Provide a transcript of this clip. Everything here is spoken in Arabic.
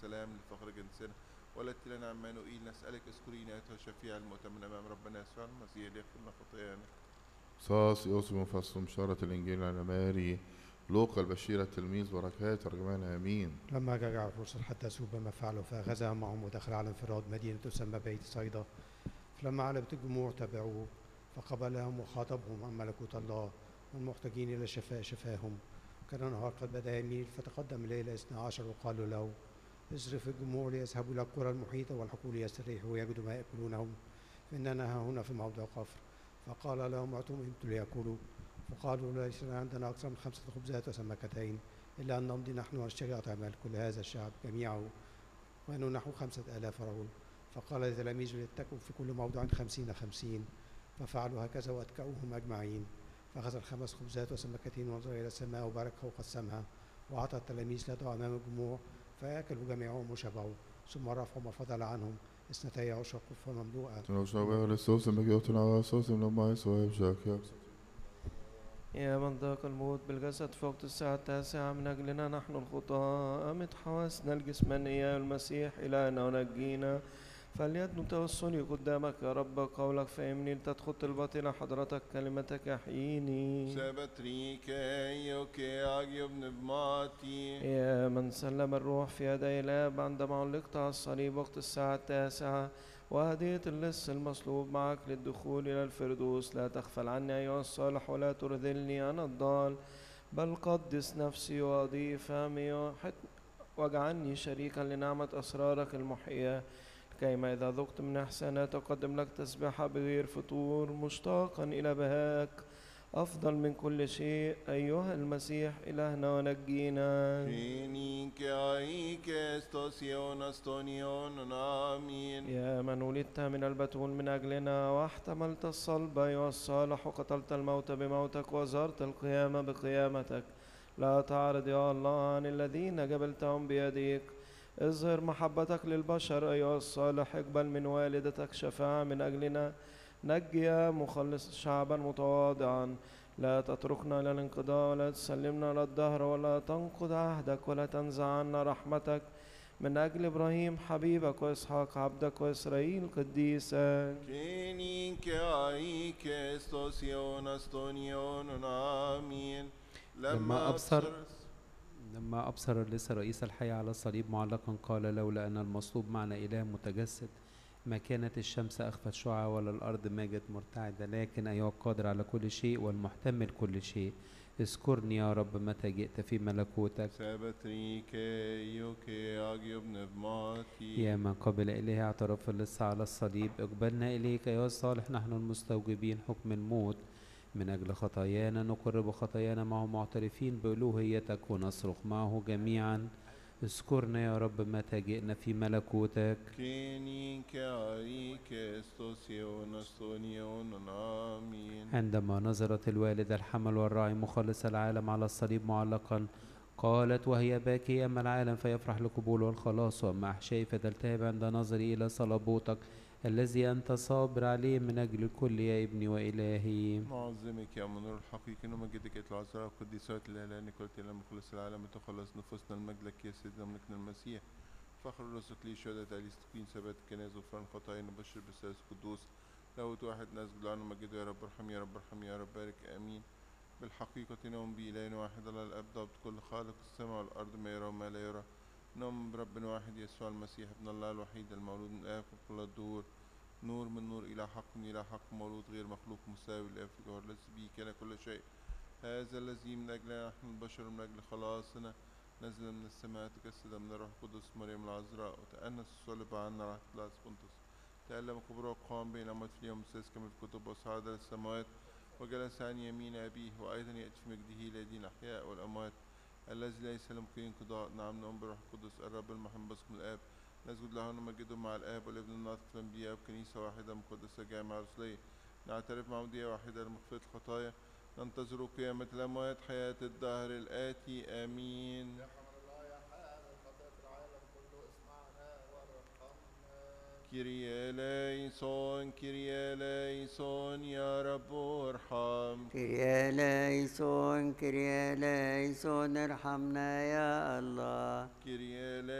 السلام لفخر جنسنا، ولدت لنا عمانوئيل. نسألك اذكرينا أيتها الشفيع المؤتمن أمام ربنا يسوع المسيح ليغفر لنا خطايانا. صاص يوسف فصل بشارة الإنجيل على ماري لوقا البشير التلميذ بركات ترجمان آمين. لما جاء الرسل حدثوا بما فعلوا فأخذهم معهم ودخل على انفراد مدينة تسمى بيت صيدا. فلما علمت الجموع تبعوه فقبلهم وخاطبهم عن ملكوت الله، والمحتاجين إلى الشفاء شفاهم. كان النهار قد بدأ يميل، فتقدم إليه 12 وقالوا له: اصرف الجموع ليذهبوا إلى القرى المحيطة والحقول يستريحوا ويجدوا ما يأكلونهم، فإننا هنا في موضع قفر. فقال لهم: اعطوهم أنتم ليأكلوا. فقالوا: ليس عندنا أكثر من 5 خبزات وسمكتين، إلا أن نمضي نحن ونشتري أطعمة كل هذا الشعب جميعه، ونحن نحو 5000 رجل. فقال لتلاميذه: ليتكوا في كل موضع 50 50. ففعلوا هكذا واتكأوهم أجمعين. فأخذ 5 خبزات وسمكتين ونظر إلى السماء وباركها وقسمها وأعطى التلاميذ ليضعوا أمام الجموع، فأكلوا جميعهم وشبعوا. ثم رفعوا ما فضل عنهم 12 قفة مملوءة. يا من ذاق الموت بالجسد فوق الساعة 9 من أجلنا نحن الخطاة، أمت حواسنا الجسمانية المسيح إلهنا ونجينا. فليدنو توسلي قدامك يا رب قولك فهمني لتدخل طلبتي إلى حضرتك كلمتك يحييني. يا من سلم الروح في يدي الآب عندما علقت على الصليب وقت الساعة 9 وهدية اللص المصلوب معك للدخول إلى الفردوس، لا تغفل عني أيها الصالح ولا ترذلني أنا الضال، بل قدس نفسي وأضيف فمي واجعلني شريكا لنعمة أسرارك المحية، كيما إذا ذقت من إحسانات أقدم لك تسبيحة بغير فتور مشتاقا إلى بهاك أفضل من كل شيء أيها المسيح إلهنا ونجينا. يا من ولدت من البتول من أجلنا واحتملت الصلب أيها الصالح وقتلت الموت بموتك وزرت القيامة بقيامتك، لا تعرض يا الله عن الذين جبلتهم بيديك، اظهر محبتك للبشر أيها الصالح، اقبل من والدتك شفاعة من أجلنا، نجي يا مخلص شعبا متواضعا، لا تتركنا إلى الانقضاء ولا تسلمنا إلى الدهر ولا تنقض عهدك ولا تنزع عنا رحمتك، من أجل إبراهيم حبيبك وإسحاق عبدك وإسرائيل قديسك. لما أبصر اللص رئيس الحي على الصليب معلقا قال: لولا أن المصلوب معنا إله متجسد ما كانت الشمس أخفت شعاع ولا الأرض ماجت مرتعدة، لكن أيها القادر على كل شيء والمحتمل كل شيء، اذكرني يا رب متى جئت في ملكوتك. يا من قبل إليه اعترف اللص على الصليب، اقبلنا إليك أيها الصالح نحن المستوجبين حكم الموت، من أجل خطايانا نقر بخطايانا معه معترفين بألوهيتك ونصرخ معه جميعا: اذكرنا يا رب متى جئنا في ملكوتك. عندما نظرت الوالدة الحمل والراعي مخلص العالم على الصليب معلقا قالت وهي باكية: أما العالم فيفرح لقبول والخلاص، وأما أحشائي فتلتهب عند نظري إلى صلبوتك الذي أنت صابر عليه من أجل الكل يا ابني وإلهي. نعظمك يا منور الحقيقي ومجدك يا العذراء القديسات الإلهي قلت إلى مخلص العالم تخلص نفوسنا المجد لك يا سيدنا ملكنا المسيح، فخر الرزق لي شهادة علي ستكين ثبات كناز غفران خطايا نبشر بالثالث القدوس لاهوت واحد نسجد عنه مجد يا رب ارحم يا رب ارحم يا رب بارك آمين. بالحقيقة نؤمن بإله واحد على الآب ضابط كل خالق السماء والأرض ما يرى وما لا يرى، نؤمن برب واحد يسوع المسيح ابن الله الوحيد المولود من الآب قبل الدهور، نور من نور إلى حق من إلى حق، مولود غير مخلوق مساوي للآب في جوهر الذي به كان كل شيء، هذا الذي من أجلنا نحن البشر من أجل خلاصنا نزل من السماء تجسد من الروح القدس مريم العذراء وتأنس الصلب عنا راح بلاس بنطس، تألم كبره وقام بين أموات في اليوم السادس كما في الكتب وصعد إلى السماوات وجلس عن يمين أبيه وأيضا يأتي في مجده ليدين الأحياء والأموات الذي ليس لمكن انقضاء. نعم نؤمن بالروح القدس الرب المحب من الآب نسجد له ونمجده مع الآب والابن الناطق الأنبياء وكنيسة واحدة مقدسة جامعة رسولية، نعترف معمودية واحدة لمغفرة الخطايا، ننتظر قيامة الأموات حياة الدهر الآتي آمين. كيريا ليسون كيريا ليسون يا رب ارحم. كيريا ليسون كيريا ليسون ارحمنا يا الله. كيريا